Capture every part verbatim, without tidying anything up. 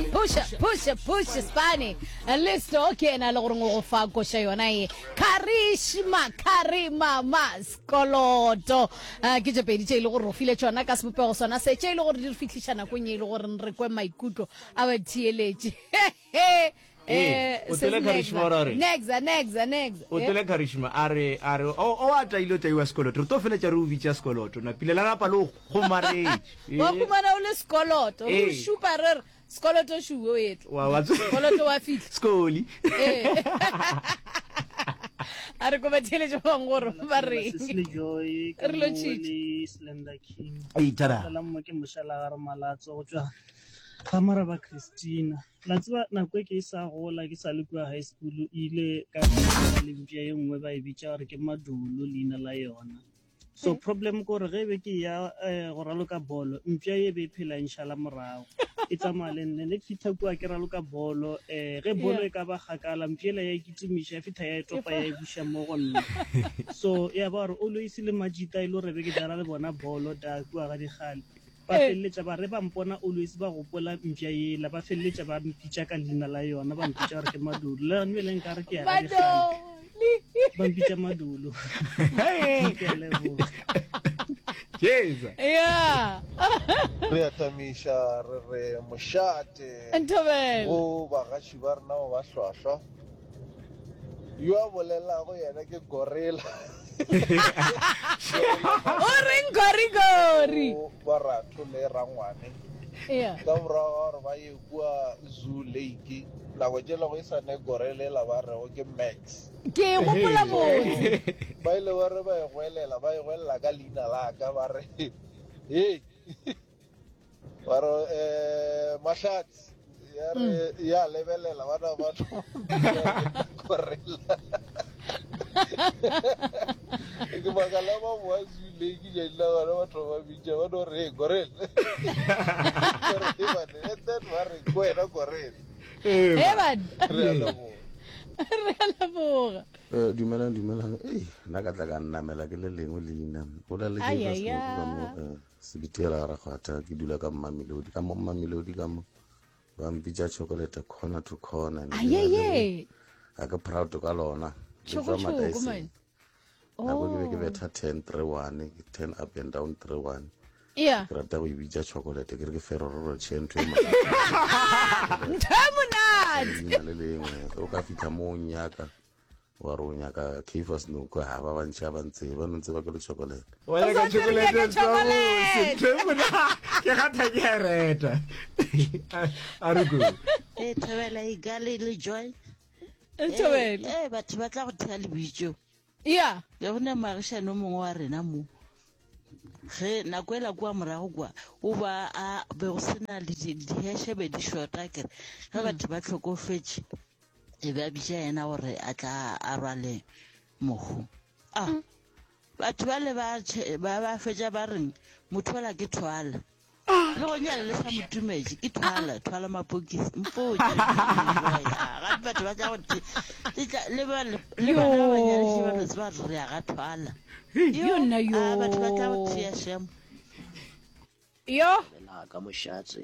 pusha pusha pusha spani listo okay na lo gore go fa go sha yona e Karishma Karima Maskoloto ke je pedi tse ile gore ro file tsona ka sebopego sona se tse ile gore di fitlhishana go nye ile gore re kwe maikutlo a ba thieletse Eh, o tele Karishma rare. Nexa nexa nexa. O tele Karishma are are o o ata ile tsa iwa skoloto. Re to fela tsa re o bitsa skoloto. Na pile la la palo go marriage. Wa go mana o le skoloto. Go shupa re skoloto shuwe wethu. Wa wa skoloto wa fitla. Skoli. Eh. Are go bathele jo ngoro ba re. Sisile Joy ka mo le Slender King. Ai tara. La mo ke moshala ga malatso go tswa. Kamara ba Christina la tswa na kwe ke sa gola ke sa le kwa high school ile ka le mpia ye nngwe ba e bitsa gore ke Madulo leina la yona so problem ko re ge be ke ya go raloka bolo mpia ye be phela inshallah morao e tsamale nne le fitha kwa ke raloka bolo eh ge bolo e ka ba gakala mpia ya kitsumisha fitha ya topa ya busha mo go nna so ya ba re always le majita ile re be ke dara le bona bolo da kwa ga di gale ba felletsa ba re ba mpona always ba gopola mpia ye la ba felletsa ba mpitsa ka lina la yona ba mpitsa re ke Madulo la nwe le nka re ke ya ga di ba mpitsa Madulo Hey Jesus Yeah re atamisha re re moshate Ntobela o ba ga shibarna o ba hlwahlwa yo a bolela go yena ke gorilla o reng gori gori ba ratho le rangwane yeah ka bra gore ba ye kwa Zoo Lake la go jela go isa ne gorilla la ba re go ke Max ke go pola mo ba ile ba re ba e gwelela ba e gwelela ka lina la ka ba re hey ba re eh Mashat ya re ya lebelela bana ba gorilla ke magala ba mo Zoo Lake ya ila bana ba tlo ba bitsa ba no re gorilla re ba ne eten ba re kwena gorilla eh ba re la mo re la boga eh dumelang dumelang eh nna ka tla ka nnamela ke le lengwe le ina o la le ke ka mo sebitela ra khata ke dula ka Mamelodi ka mo Mamelodi ka mo ba mpitsa chocolate corner to corner aye ye a ka proud ka lona chocolate man na go ke betha ten three one ten up and down three one yeah ke rata go ibitsa chocolate ke re ke ferro chento ntamunati le lengwe o ka fitha mo nyaka wa ro nyaka kifas no ko ha ba bantša ba ntse ba ntse ba ke chocolate wala ka chocolate ntamuna ke gata ke reta are go e thobela e gale le Joy Ntobela eh batho ba tla go thela lebitso yeah le bona magisha no mongwe wa rena mo ge na kwela kwa morago kwa o ba a be go sena le di heshe be di shota ke ga batho ba tlhokofetse e ba bitsa ena gore a tla a rwale mogo ah batho ba le ba ba fetsa ba reng motho la ke twala le go nyala le sa motumedi ke twala twala mapokisi mpoje ga batho ba tla go le ba le ba ba nyala se ba se ba re ga twala yo na yo batho ba tla go tsia shem yo la ka moshatse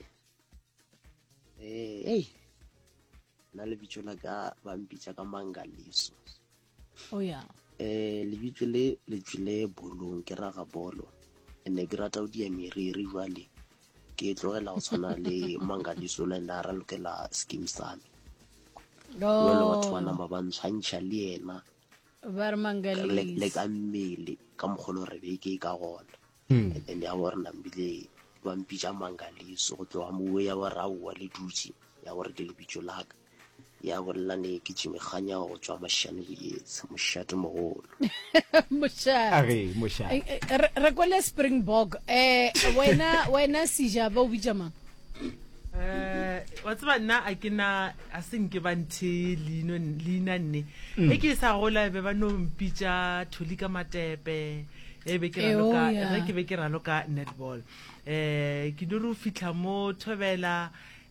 eh hey na le bitso la ka ba mpitsa ka Mangaliso oh yeah eh le bitso le le tsile bolong ke raga bolo ene ke rata o di emeriri jwale ke tlogela go tshwana le Mangaliso le nda ra lokela scheme sami no le batho ba namba ba ntshantšha le ena ba re Mangaliso le ka mmele ka mogolo re be ke ka gona ene ya gore nambile ba mpitsa Mangaliso go tloga mo ya wa rawa le dutsi ya gore ke le bitso la ka ya bolla ne ke tshimeganya go tswa mashane boetse moshate mogolo moshate are moshate re kwele Springbok eh wena wena sija ba o bitsa mang eh wa tsaba nna a ke na a seng ke banthe lino lina nne e ke sa gola be ba no mpitsa Thuli ka Matepe e be ke raloka e ke be ke raloka netball eh ke duru fitla mo Thobela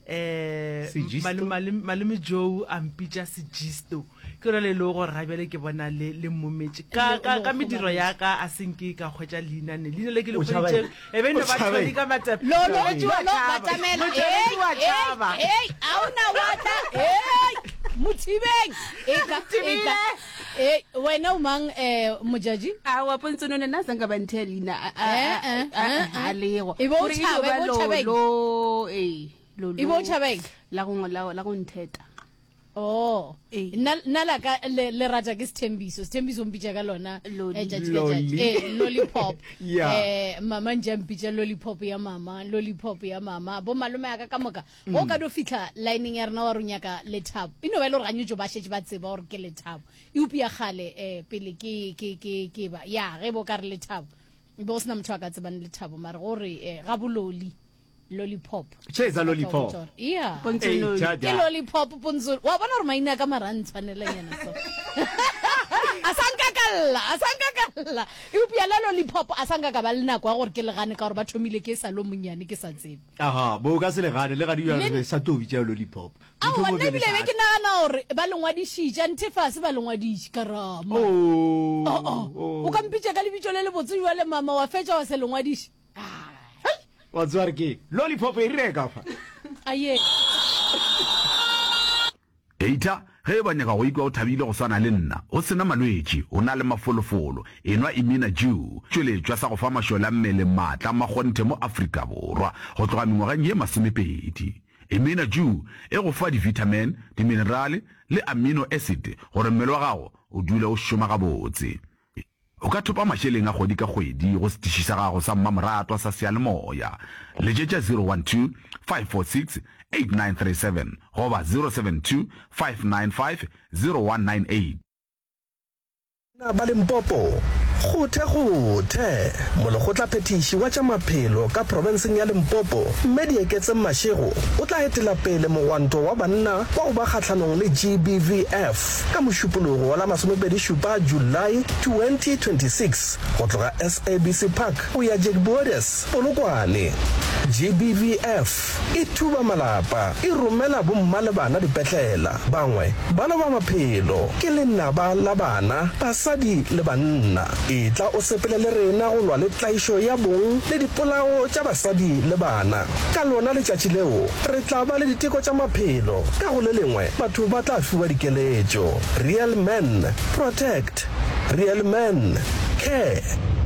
eh Segisto? malome Joe a mpitša segisto ke role le go rabele ke bona le le mometse ka ka ka mediro ya ka a senke ka khwetša leina ne leina le ke le O tšhaba khwetše eng? e be no O ba tšhaba tšhodi eng? ka matepe lo lo Motšweletši lo wa lo tšhaba. batamela Motšweletši wa tšhaba. eh eh auna wata eh mothibeng e ka e ka eh wena o mang eh mojaji a wa pontse none nna sanga ba nthelina Eh, eh, eh, a lego E bo tšhaba, e bo tšhabeng. lo eh lo E bo tšhabeng? la go la la go ntheta oh Eh. nna nna la ka le le rata ke Sthembiso Sthembiso mpitša ka lona Loli. eh, judge, Loli. judge, eh lollipop Yeah. eh mama nja mpitša lollipop ya mama lollipop ya mama bo malome ya ka ka moka go ka do fitla lining ya rena wa runya ka lethabo ino ba ile re ganyetso ba shetse ba tseba gore ke lethabo e upia gale eh pele ke ke ke ke ba ya ge bo ka re lethabo bo sna motho a ka tsebang lethabo mara gore eh ga bololi lollipop Che za lollipop. yeah pontse Hey, no Jaja. ke lollipop ponzo wa bona gore maina ka marantshwanela yana so asankakalla asankakalla e upia la lollipop asankaka ba lena kwa gore ke legane ka gore ba thomile ke sa lo monyane ke sa tsebe aha bo ka se le gane le ga di ya Le- re sa tobi tša lollipop a Ntho wa mo nna bjale bile be sa- ke nagana gore ba lengwadishitša ntefase ba lengwadiši karama Oh, o oh. ka mpitša ka lebitso le le botse jwa le mama wa fetša wa se lengwadiši wa tswa re ke lollipop e reka fa aye eita ge ba nyaka go ikwa o thabile go swana le nna o sena malwetši o na le mafolofolo enwa Imina Jew tšweletšwa sa go fa mašola mmele maatla makgonthe mo Afrika Borwa go tloga mengwageng ye masomepedi Imina Jew e go fa di-vitamin diminerale le amino acid gore mmele wa gago o dule o šoma gabotse o ka thopa mašeleng a kgwedi ka kgwedi go setiši sa gago sa mmamoratwa sa seyalemoya letšetša zero one two five four six eight nine three seven goba zero seven two five nine five zero one nine eight na ba Limpopo gothe gothe mologotla phetiši wa tša maphelo ka provinseng ya Limpopo mme di eketse mašego o tla etela pele mogwanto wa banna wa go ba kgatlhanong le G B V F ka mošupologo wa la masomepedi šupa July twenty twenty-six go tloga S A B C Park go ya Jack Borders Polokwane. G B V F e thuba malapa e romela bomma le bana dipetlela bangwe ba lo ba maphelo ke lenaba la bana basadi le banna e tla o sepele le rena go lwa le tlaišo ya bong le dipolao tša basadi le bana ka lona letšatši leo re tla ba le diteko tša maphelo ka go le lengwe batho ba tla fiwa dikeletšo. Real men protect, real men care.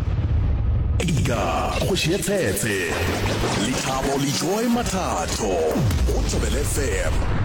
Iga kgoši ye tshetse Lethabo le Joy Mathato o Thobela F M.